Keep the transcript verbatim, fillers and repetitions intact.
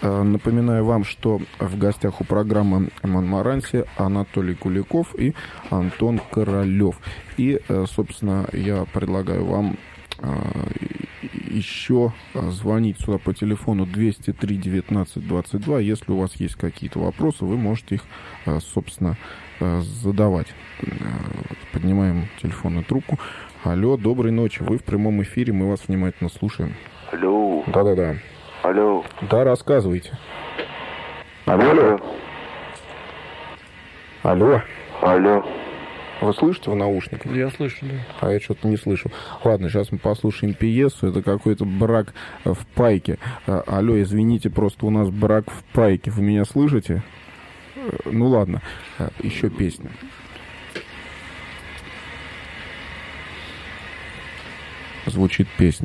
Напоминаю вам, что в гостях у программы «Монмаранси» Анатолий Куликов и Антон Королев. И, собственно, я предлагаю вам еще звонить сюда по телефону двести три девятнадцать двадцать два. Если у вас есть какие-то вопросы, вы можете их, собственно, задавать. Поднимаем телефонную трубку. Алло, доброй ночи. Вы в прямом эфире, мы вас внимательно слушаем. Алло. Да-да-да. Алло. Да, рассказывайте. Алло. Алло. Алло. Алло. Вы слышите в наушниках? Я слышу, да. А я что-то не слышу. Ладно, сейчас мы послушаем пьесу. Это какой-то брак в пайке. Алло, извините, просто у нас брак в пайке. Вы меня слышите? Ну ладно, еще песня. Звучит песня.